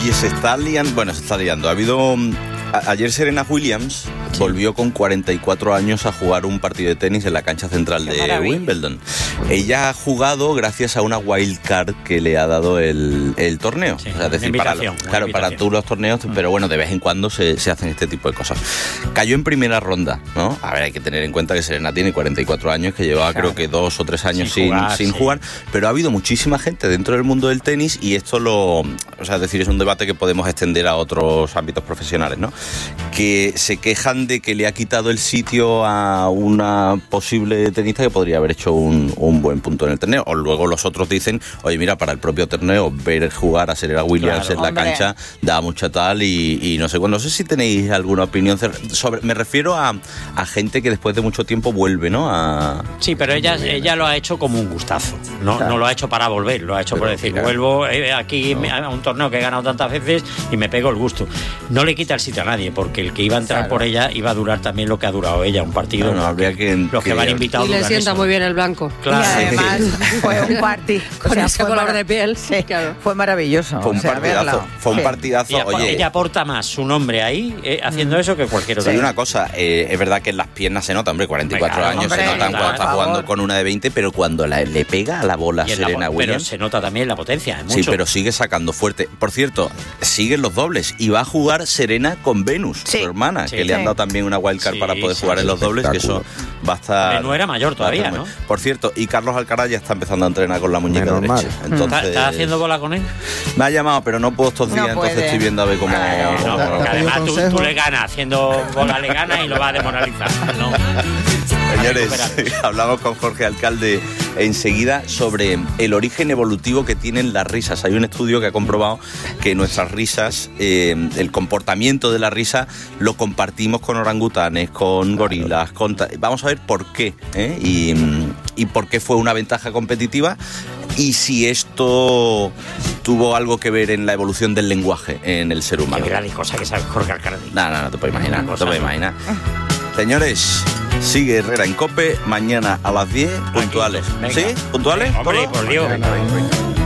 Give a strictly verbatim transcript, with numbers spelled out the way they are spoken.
Oye, se está liando, bueno, se está liando. Ha habido... A, ayer Serena Williams sí. volvió con cuarenta y cuatro años a jugar un partido de tenis en la cancha central Qué de maravilla. Wimbledon. Ella ha jugado gracias a una wild card que le ha dado el, el torneo. Sí, o sea, es decir, para, claro, para todos los torneos, mm. pero bueno, de vez en cuando se, se hacen este tipo de cosas. Cayó en primera ronda, ¿no? A ver, hay que tener en cuenta que Serena tiene cuarenta y cuatro años, que llevaba claro. creo que dos o tres años sin, sin, jugar, sin sí. jugar, pero ha habido muchísima gente dentro del mundo del tenis y esto lo... O sea, es decir, es un debate que podemos extender a otros ámbitos profesionales, ¿no? Que se quejan de que le ha quitado el sitio a una posible tenista que podría haber hecho un, un buen punto en el torneo. O luego los otros dicen, oye, mira, para el propio torneo, ver jugar a Serena Williams claro, en la hombre. cancha da mucha tal y, y no sé. Bueno, no sé si tenéis alguna opinión sobre... Me refiero a, a gente que después de mucho tiempo vuelve, ¿no? A... Sí, pero ella, ella lo ha hecho como un gustazo. No, claro. no lo ha hecho para volver, lo ha hecho pero, por decir, claro. vuelvo eh, aquí no. a un torneo que he ganado tantas veces y me pego el gusto. No le quita el sitio a nadie, porque el que iba a entrar claro. por ella iba a durar también lo que ha durado ella, un partido. No, no, habría que, los que, que van invitados. Y le sienta eso. muy bien el blanco. Claro. Y además fue un party. Con o sea, ese color mar... de piel. Sí, claro. Fue maravilloso. Fue un o sea, partidazo. verla. Fue un sí. partidazo. Ella, Oye, ella aporta más su nombre ahí eh, haciendo mm. eso que cualquier otro. Sí, una cosa, eh, es verdad que en las piernas se nota, hombre, cuarenta y cuatro claro, años hombre, se notan cuando está jugando con una de veinte, pero cuando la, le pega a la bola Serena Williams. Pero se nota también la potencia, ¿eh? Mucho. Sí, pero sigue sacando fuerte. Por cierto, siguen los dobles y va a jugar Serena con Venus, sí. su hermana, sí, que sí. le han dado también una wildcard sí, para poder sí, jugar sí, en los dobles, que eso va a estar... No era mayor todavía, ¿no? Por cierto, y Carlos Alcaraz ya está empezando a entrenar con la muñeca Menos derecha. Entonces, ¿Estás está haciendo bola con él? Me ha llamado, pero no puedo estos días, no entonces estoy viendo a ver cómo... Claro, no, no, porque además tú, tú le ganas, haciendo bola le ganas y lo vas a desmoralizar, ¿no? Señores, hablamos con Jorge Alcalde enseguida sobre el origen evolutivo que tienen las risas. Hay un estudio que ha comprobado que nuestras risas, eh, el comportamiento de la risa, lo compartimos con orangutanes, con gorilas, con... Vamos a ver por qué, ¿eh? y, y por qué fue una ventaja competitiva y si esto tuvo algo que ver en la evolución del lenguaje en el ser humano. Qué gran cosa que sabe Jorge Alcalde. No, no, no te puedes imaginar, no te puedes imaginar. Señores, sigue Herrera en COPE, mañana a las diez, puntuales. Venga. ¿Sí? ¿Puntuales? Hombre, por Dios. Venga, venga, venga.